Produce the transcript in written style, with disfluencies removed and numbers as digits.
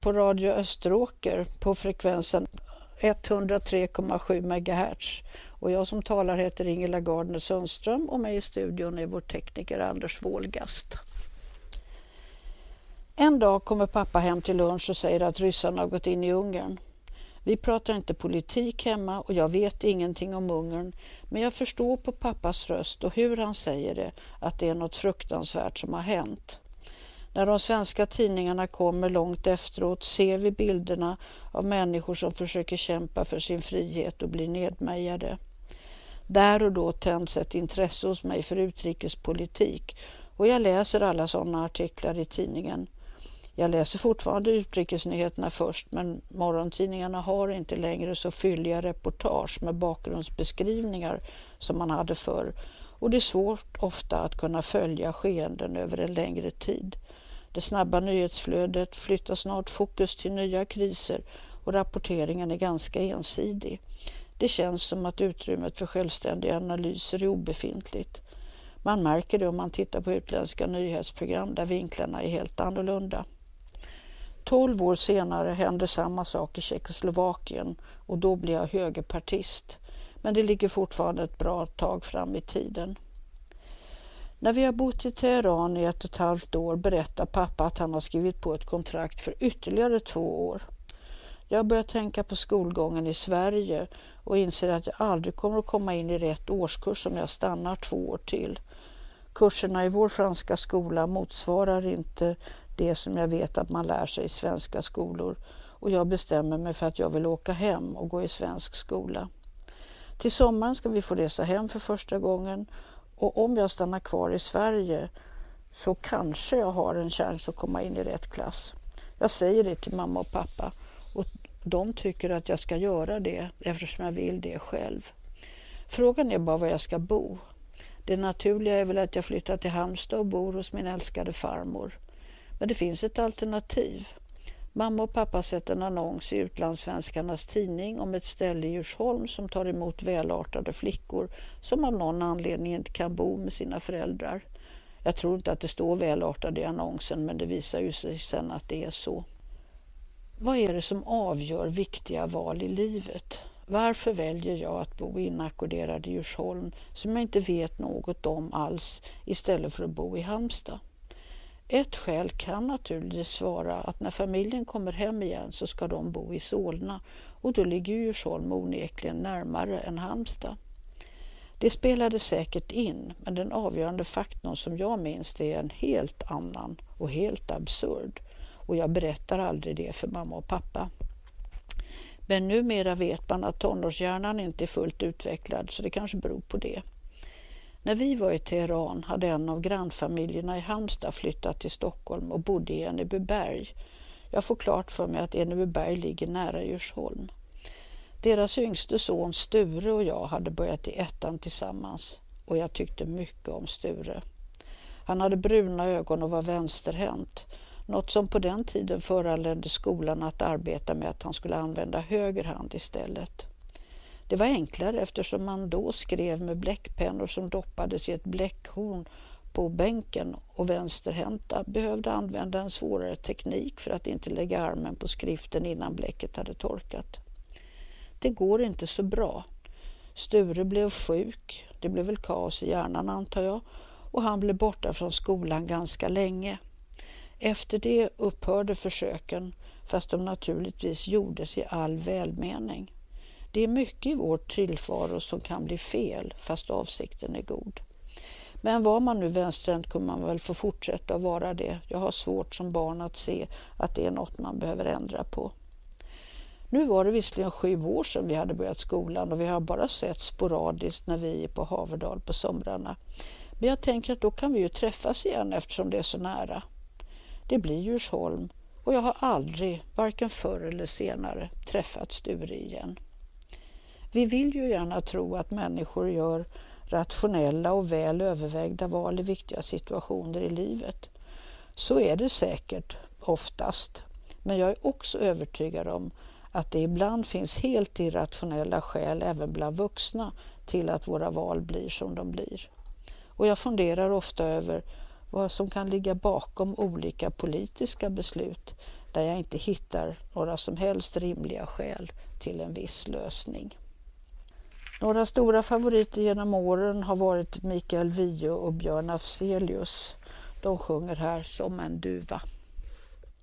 på Radio Österåker på frekvensen 103,7 MHz. Och jag som talar heter Ingela Gardner Sundström och med i studion är vår tekniker Anders Wåhlgast. En dag kommer pappa hem till lunch och säger att ryssarna har gått in i Ungern. Vi pratar inte politik hemma och jag vet ingenting om Ungern, men jag förstår på pappas röst och hur han säger det att det är något fruktansvärt som har hänt. När de svenska tidningarna kommer långt efteråt ser vi bilderna av människor som försöker kämpa för sin frihet och blir nedmejade. Där och då tänds ett intresse hos mig för utrikespolitik och jag läser alla sådana artiklar i tidningen. Jag läser fortfarande utrikesnyheterna först, men morgontidningarna har inte längre så fylliga reportage med bakgrundsbeskrivningar som man hade förr och det är svårt ofta att kunna följa skeenden över en längre tid. Det snabba nyhetsflödet flyttar snart fokus till nya kriser och rapporteringen är ganska ensidig. Det känns som att utrymmet för självständiga analyser är obefintligt. Man märker det om man tittar på utländska nyhetsprogram där vinklarna är helt annorlunda. 12 år senare hände samma sak i Tjeckoslovakien och då blev jag högerpartist. Men det ligger fortfarande ett bra tag fram i tiden. När vi har bott i Teheran i 1,5 år berättar pappa att han har skrivit på ett kontrakt för ytterligare 2 år. Jag börjar tänka på skolgången i Sverige och inser att jag aldrig kommer att komma in i rätt årskurs om jag stannar 2 år till. Kurserna i vår franska skola motsvarar inte det som jag vet att man lär sig i svenska skolor och jag bestämmer mig för att jag vill åka hem och gå i svensk skola. Till sommaren ska vi få resa hem för första gången och om jag stannar kvar i Sverige så kanske jag har en chans att komma in i rätt klass. Jag säger det till mamma och pappa och de tycker att jag ska göra det eftersom jag vill det själv. Frågan är bara var jag ska bo. Det naturliga är väl att jag flyttar till Halmstad och bor hos min älskade farmor. Men det finns ett alternativ. Mamma och pappa sett en annons i Utlandssvenskarnas tidning om ett ställe i Djursholm som tar emot välartade flickor som av någon anledning inte kan bo med sina föräldrar. Jag tror inte att det står välartade i annonsen, men det visar ju sig sen att det är så. Vad är det som avgör viktiga val i livet? Varför väljer jag att bo inackorderad i Djursholm som jag inte vet något om alls istället för att bo i Halmstad? Ett skäl kan naturligtvis vara att när familjen kommer hem igen så ska de bo i Solna och då ligger Djursholm onekligen närmare än Halmstad. Det spelade säkert in, men den avgörande faktorn som jag minns är en helt annan och helt absurd. Och jag berättar aldrig det för mamma och pappa. Men numera vet man att tonårshjärnan inte är fullt utvecklad så det kanske beror på det. När vi var i Teheran hade en av grannfamiljerna i Halmstad flyttat till Stockholm och bodde i Enebyberg. Jag får klart för mig att Enebyberg ligger nära Djursholm. Deras yngste son Sture och jag hade börjat i 1:an tillsammans och jag tyckte mycket om Sture. Han hade bruna ögon och var vänsterhänt. Något som på den tiden föranledde skolan att arbeta med att han skulle använda höger hand istället. Det var enklare eftersom man då skrev med bläckpennor som doppades i ett bläckhorn på bänken och vänsterhänta behövde använda en svårare teknik för att inte lägga armen på skriften innan bläcket hade torkat. Det går inte så bra. Sture blev sjuk, det blev väl kaos i hjärnan antar jag, och han blev borta från skolan ganska länge. Efter det upphörde försöken, fast de naturligtvis gjordes i all välmening. Det är mycket i vår tillvaro som kan bli fel, fast avsikten är god. Men var man nu vänsterhänt kommer man väl få fortsätta att vara det. Jag har svårt som barn att se att det är något man behöver ändra på. Nu var det visserligen 7 år sedan vi hade börjat skolan och vi har bara sett sporadiskt när vi är på Haverdal på somrarna. Men jag tänker att då kan vi ju träffas igen eftersom det är så nära. Det blir Djursholm och jag har aldrig, varken förr eller senare, träffat Sture igen. Vi vill ju gärna tro att människor gör rationella och väl övervägda val i viktiga situationer i livet. Så är det säkert oftast, men jag är också övertygad om att det ibland finns helt irrationella skäl även bland vuxna till att våra val blir som de blir. Och jag funderar ofta över vad som kan ligga bakom olika politiska beslut där jag inte hittar några som helst rimliga skäl till en viss lösning. Några stora favoriter genom åren har varit Mikael Wiehe och Björn Afzelius. De sjunger här Som en duva.